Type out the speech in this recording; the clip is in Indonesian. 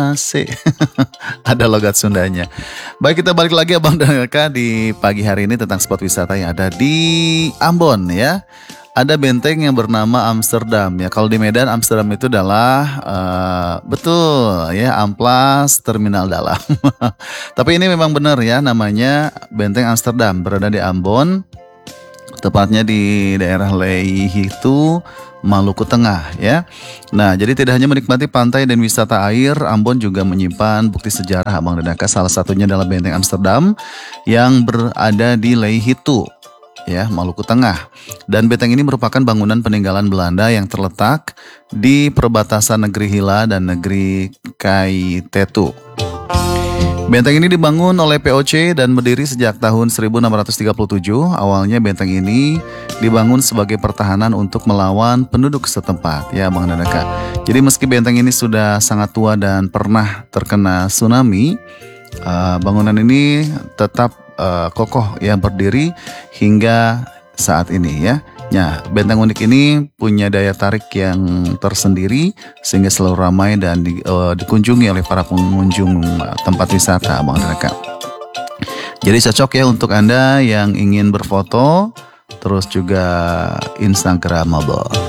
Ase. Ada logat Sundanya. Baik, kita balik lagi Abang dan Kakak di pagi hari ini tentang spot wisata yang ada di Ambon ya. Ada benteng yang bernama Amsterdam ya. Kalau di Medan, Amsterdam itu adalah betul ya, Amplas Terminal Dalam. Tapi ini memang benar ya, namanya Benteng Amsterdam, berada di Ambon, tepatnya di daerah Leihitu, Maluku Tengah ya. Nah, jadi tidak hanya menikmati pantai dan wisata air, Ambon juga menyimpan bukti sejarah Abang dan Kakak. Salah satunya adalah Benteng Amsterdam yang berada di Leihitu ya, Maluku Tengah. Dan benteng ini merupakan bangunan peninggalan Belanda yang terletak di perbatasan negeri Hilla dan negeri Kaitetu. Benteng ini dibangun oleh POC dan berdiri sejak tahun 1637. Awalnya benteng ini dibangun sebagai pertahanan untuk melawan penduduk setempat ya Bang dan Kakak. Jadi meski benteng ini sudah sangat tua dan pernah terkena tsunami, bangunan ini tetap kokoh ya, berdiri hingga saat ini ya. Nah, benteng unik ini punya daya tarik yang tersendiri sehingga selalu ramai dan dikunjungi oleh para pengunjung tempat wisata Abang dan Kakak. Jadi cocok ya untuk Anda yang ingin berfoto terus juga Instagramable.